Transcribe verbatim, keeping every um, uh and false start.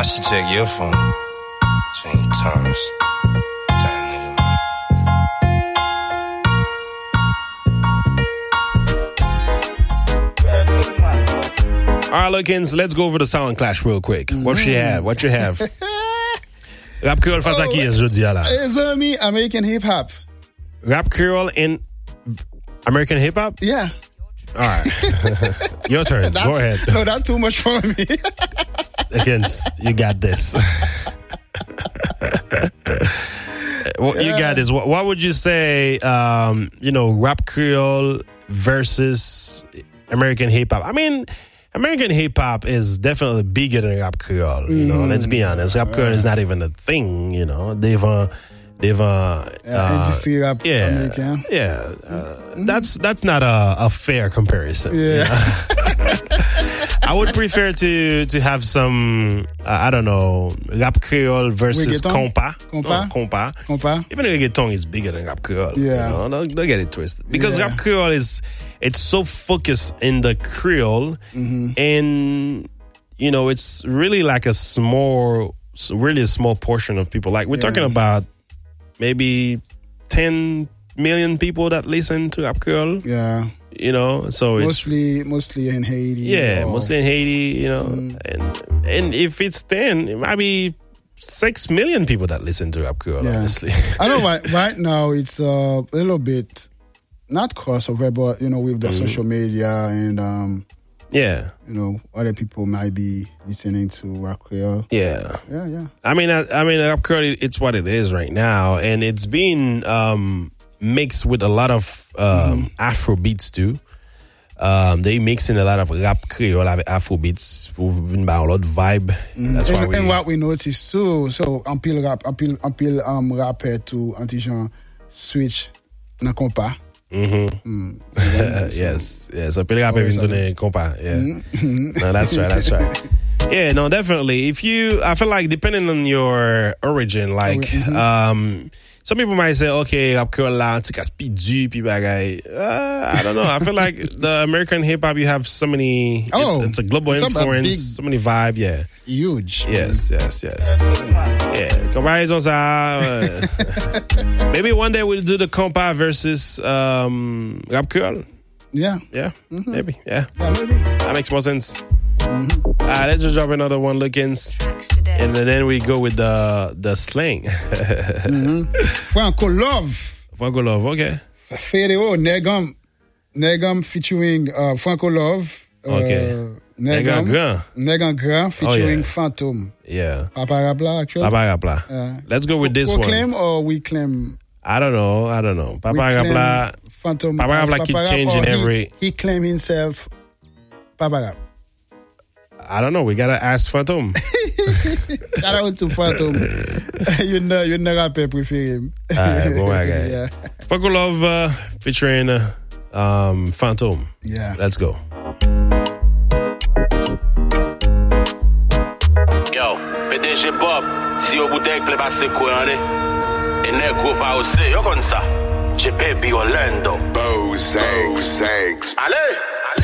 I should check your phone. Change terms. Damn, nigga. All right, Lookins, let's go over the sound clash real quick. Mm-hmm. What you have? What you have? Rap Creole face à qui est jeudi là? Les amis, American hip hop. Rap Creole in American hip hop? Yeah. All right. Your turn. Go ahead. No, that's too much for me. Against, you got this. Well, yeah. You got this. What, what would you say, um, you know, Rap Creole versus American hip hop? I mean, American hip hop is definitely bigger than Rap Creole. You know, mm. let's be honest. Rap Creole is not even a thing. You know, they've uh, they've uh, uh, industry rap yeah, American. Yeah. Uh, mm. That's that's not a, a fair comparison. Yeah. You know? I would prefer to to have some uh, I don't know, Rap Creole versus compa. Compa. No, compa. Compa. Even reggaeton is bigger than Rap Creole. Yeah. You know? don't, don't get it twisted. Because yeah. Rap Creole is it's so focused in the Creole, mm-hmm. and you know it's really like a small, really a small portion of people. Like we're yeah. talking about maybe ten million people that listen to Rap Creole. Yeah. You know, so mostly, it's mostly in Haiti. Yeah, or, mostly in Haiti. You know, mm. and and if it's ten, it might be six million people that listen to Rap Creole. Yeah. Honestly, I know. Right, right now, it's a little bit not crossover, but you know, with the mm. social media and um, yeah, you know, other people might be listening to Rap Creole. Yeah, yeah, yeah. I mean, I, I mean, Rap Creole, it's what it is right now, and it's been um. mixed with a lot of um, mm-hmm. Afro beats too. Um, they mix in a lot of Rap Creole avec Afro beats pour venir by a lot of vibe. Mm. That's and, why we, and what we notice too, so un pile rap, un pile, un pile um, rapper to anti-genre switch na compa. Mm-hmm. Mm. Yeah, so, yes, yes. Un pile rapper vient donner compa. Yeah, mm-hmm. No, that's right, that's right. Yeah, no, definitely. If you, I feel like depending on your origin, like, mm-hmm. um. Some people might say, okay, Rap Creole là, tu casse pidu, pi bagay. Uh, I don't know. I feel like the American hip hop, you have so many. Oh, it's, it's a global influence, big, so many vibe. Yeah, huge. Yes, yes, yes. Yeah, comparaison ça. Uh, maybe one day we'll do the compa versus um, Rap Creole. Yeah, yeah, mm-hmm. maybe. Yeah, yeah, maybe. That makes more sense. Mm-hmm. All right, let's just drop another one, Lookins, and then we go with the the slang. mm-hmm. Franco Love. Franco Love, okay. Fedeo Negam, Negam featuring uh, Franco Love. Uh, okay. Negam Grand. Negam Grand featuring oh, yeah. Phantom. Yeah. Papa Rapla, actually. Papa Rapla. Uh, let's go with this we'll one. Claim or we claim? I don't know. I don't know. Papa Rapla. Phantom. Papa Rapla keep changing every. He, he claim himself. Papa Rap. I don't know. We gotta ask Phantom. Shout out to Phantom. you know, you know, rapper prefer him. Alright, bon guy. Yeah. Franco Love uh, featuring uh, um, Phantom. Yeah. Let's go. Yo, P D G Bob, si yo bouteille ple passe quoi ane, et ne go pa ose, yo kon sa. J P B Orlando. Bo Zanks, Zanks. Allez!